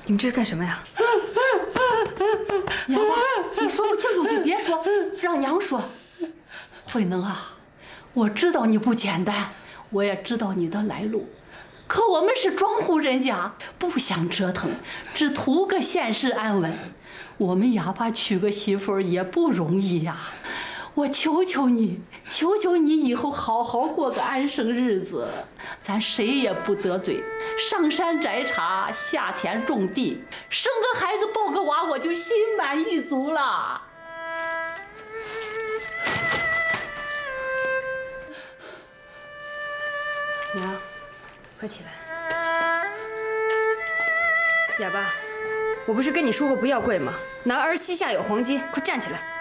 你们这是干什么呀？ 娘吧，你说不清楚就别说，让娘说。慧能啊，我知道你不简单，我也知道你的来路，可我们是庄户人家，不想折腾，只图个现世安稳。我们哑巴娶个媳妇儿也不容易呀，我求求你，求求你以后好好过个安生日子，咱谁也不得罪，上山摘茶，下田种地，生个孩子抱个娃，我就心满意足了。 娘，快起来！哑巴，我不是跟你说过不要跪吗？男儿膝下有黄金，快站起来！